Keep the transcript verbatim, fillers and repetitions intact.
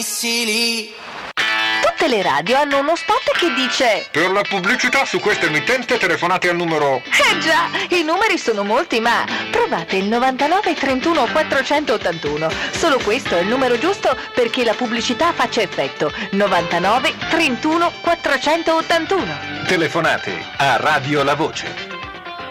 Tutte le radio hanno uno spot che dice: per la pubblicità su questa emittente telefonate al numero... Eh già, i numeri sono molti, ma provate il novantanove trentuno quattrocentottantuno. Solo questo è il numero giusto perché la pubblicità faccia effetto. novantanove trentuno quattrocentottantuno. Telefonate a Radio La Voce.